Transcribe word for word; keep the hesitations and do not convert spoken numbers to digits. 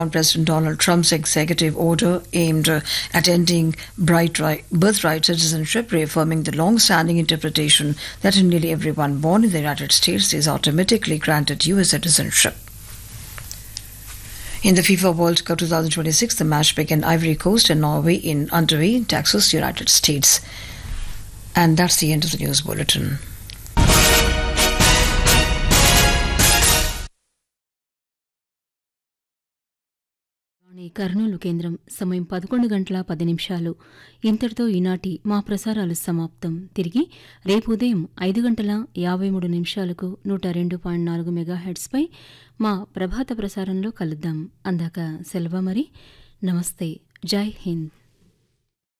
on President Donald Trump's executive order aimed uh, at ending bright ri- birthright citizenship, reaffirming the long-standing interpretation that nearly everyone born in the United States is automatically granted U S citizenship. In the FIFA World Cup twenty twenty-six, the match began Ivory Coast and Norway in underway, Texas, United States. And that's the end of the news bulletin. Kurnool కేంద్రం సమయం పదకొండు గంటల పది నిమిషాలు. ఇంతటితో ఈనాటి మా ప్రసారాలు సమాప్తం. తిరిగి రేపు ఉదయం ఐదు గంటల యాభై మూడు నిమిషాలకు నూట రెండు పాయింట్ నాలుగు మెగాహెర్ట్స్పై మా ప్రభాత ప్రసారంలో కలుద్దాం. అందాక సెలవు మరి. నమస్తే. జై హింద్.